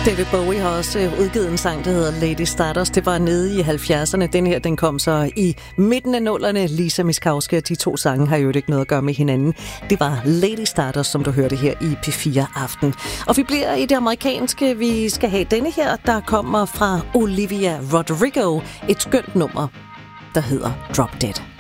David Bowie har også udgivet en sang, der hedder Lady Stardust. Det var nede i 70'erne. Den her, den kom så i midten af 00'erne. Lisa Miskovsky, de to sange har jo ikke noget at gøre med hinanden. Det var Lady Stardust, som du hørte her i P4 Aften. Og vi bliver i det amerikanske. Vi skal have denne her, der kommer fra Olivia Rodrigo. Et skønt nummer, der hedder Drop Dead.